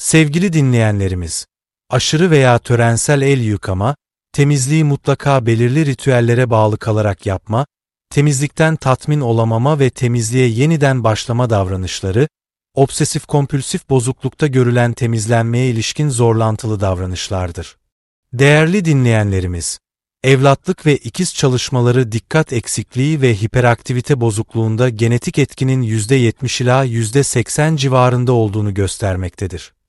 Sevgili dinleyenlerimiz, aşırı veya törensel el yıkama, temizliği mutlaka belirli ritüellere bağlı kalarak yapma, temizlikten tatmin olamama ve temizliğe yeniden başlama davranışları, obsesif-kompülsif bozuklukta görülen temizlenmeye ilişkin zorlantılı davranışlardır. Değerli dinleyenlerimiz, evlatlık ve ikiz çalışmaları dikkat eksikliği ve hiperaktivite bozukluğunda genetik etkinin %70 ila %80 civarında olduğunu göstermektedir.